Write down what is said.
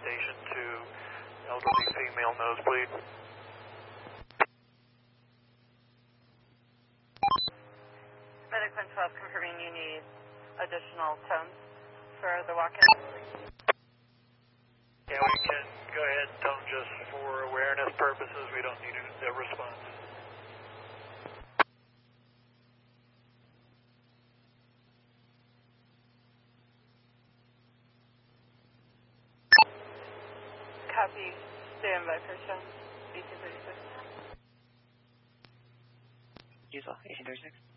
Station 2, elderly female nosebleed. Medic 112 confirming you need additional tones for the walk-in. Yeah, we can go ahead and tone just for awareness purposes. We don't need a response. Copy. Stand by for show. 1836. Diesel, 1836.